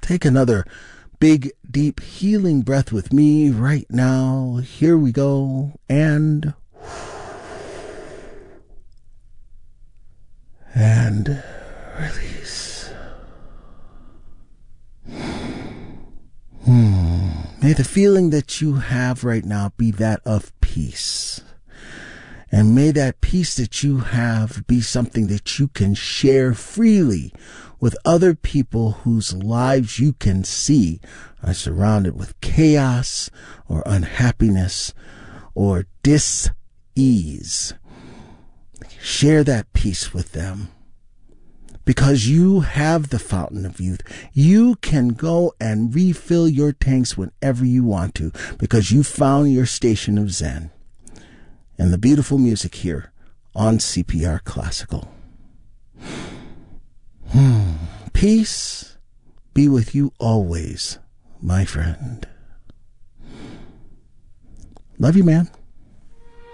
take another big, deep, healing breath with me right now. Here we go. And release. May the feeling that you have right now be that of peace. And may that peace that you have be something that you can share freely with other people whose lives you can see are surrounded with chaos or unhappiness or dis-ease. Share that peace with them. Because you have the fountain of youth. You can go and refill your tanks whenever you want to because you found your station of Zen. And the beautiful music here on CPR Classical. Peace be with you always, my friend. Love you, man.